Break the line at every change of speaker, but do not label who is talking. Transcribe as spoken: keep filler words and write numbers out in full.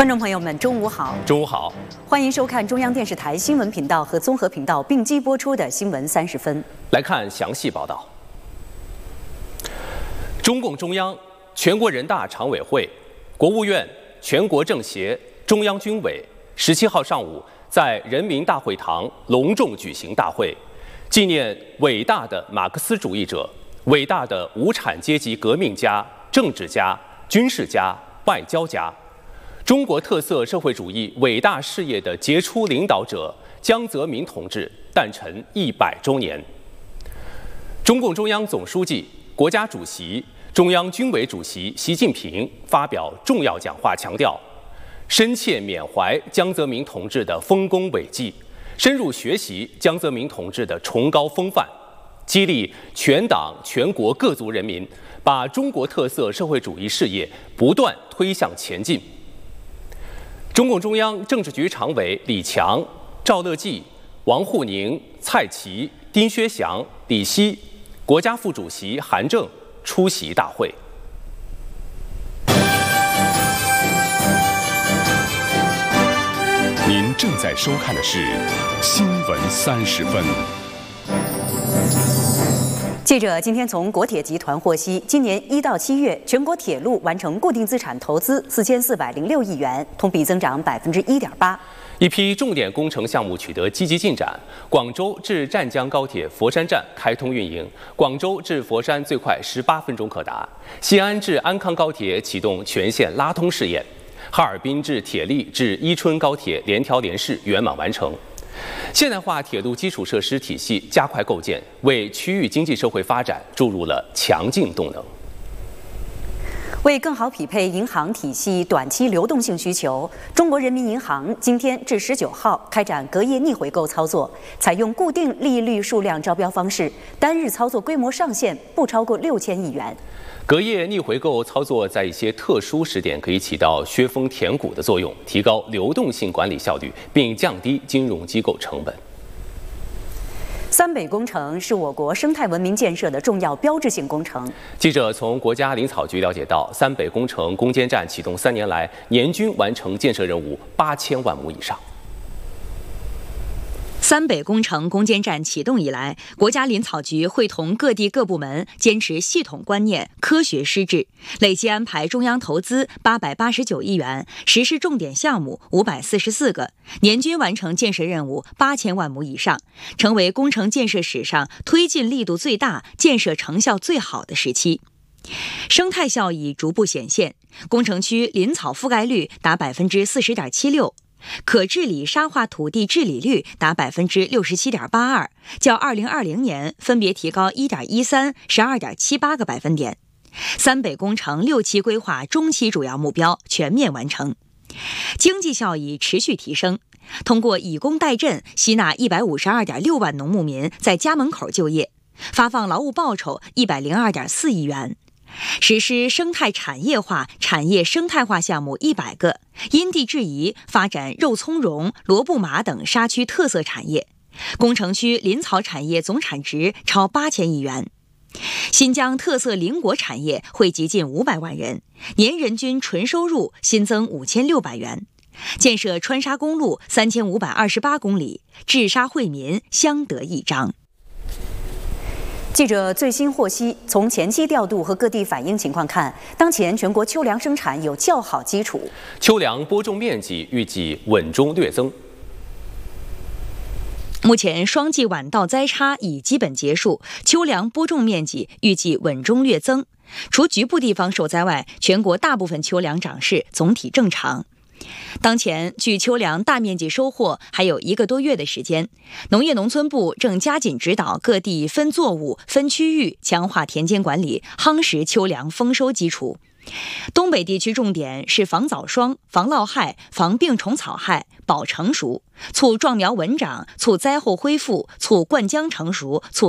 观众朋友们，中午好！
中午好，
欢迎收看中央电视台新闻频道和综合频道并机播出的《新闻三十分》。
来看详细报道。中共中央、全国人大常委会、国务院、全国政协、中央军委十七号上午在人民大会堂隆重举行大会，纪念伟大的马克思主义者、伟大的无产阶级革命家、政治家、军事家、外交家。中国特色社会主义伟大事业的杰出领导者江泽民同志诞辰一百周年。中共中央总书记、国家主席、中央军委主席习近平发表重要讲话，强调深切缅怀江泽民同志的丰功伟绩，深入学习江泽民同志的崇高风范，激励全党全国各族人民把中国特色社会主义事业不断推向前进。中共中央政治局常委李强、赵乐际、王沪宁、蔡奇、丁薛祥、李希，国家副主席韩正出席大会。
您正在收看的是《新闻三十分》。
记者今天从国铁集团获悉，今年一到七月，全国铁路完成固定资产投资四千四百零六亿元，同比增长百分之一点八。
一批重点工程项目取得积极进展。广州至湛江高铁佛山站开通运营，广州至佛山最快十八分钟可达。西安至安康高铁启动全线拉通试验。哈尔滨至铁力至伊春高铁联调联试圆满完成。现代化铁路基础设施体系加快构建，为区域经济社会发展注入了强劲动能。
为更好匹配银行体系短期流动性需求，中国人民银行今天至十九号开展隔夜逆回购操作，采用固定利率数量招标方式，单日操作规模上限不超过六千亿元。
隔夜逆回购操作在一些特殊时点可以起到削峰填谷的作用，提高流动性管理效率，并降低金融机构成本。
三北工程是我国生态文明建设的重要标志性工程。
记者从国家林草局了解到，三北工程攻坚战启动三年来，年均完成建设任务八千万亩以上。
三北工程攻坚战启动以来，国家林草局会同各地各部门坚持系统观念、科学施治，累计安排中央投资八百八十九亿元，实施重点项目五百四十四个，年均完成建设任务八千万亩以上，成为工程建设史上推进力度最大、建设成效最好的时期。生态效益逐步显现，工程区林草覆盖率达百分之四十点七六。可治理沙化土地治理率达百分之六十七点八二，较二零二零年分别提高一点一三、十二点七八个百分点。三北工程六期规划中期主要目标全面完成，经济效益持续提升。通过以工代赈，吸纳一百五十二点六万农牧民在家门口就业，发放劳务报酬一百零二点四亿元。实施生态产业化、产业生态化项目一百个，因地制宜发展肉苁蓉、罗布麻等沙区特色产业。工程区林草产业总产值超八千亿元。新疆特色林果产业惠及近五百万人，年人均纯收入新增五千六百元。建设川沙公路三千五百二十八公里，治沙惠民，相得益彰。
记者最新获悉，从前期调度和各地反映情况看，当前全国秋粮生产有较好基础，
秋粮播种面积预计稳中略增。
目前双季晚稻栽插已基本结束，秋粮播种面积预计稳中略增。除局部地方受灾外，全国大部分秋粮长势总体正常。当前距秋粮大面积收获还有一个多月的时间，农业农村部正加紧指导各地分作物、分区域强化田间管理，夯实秋粮丰收基础。东北地区重点是防早霜、防涝害、防病虫草害、保成熟，促壮苗稳长，促栽后恢复，促灌浆成熟，促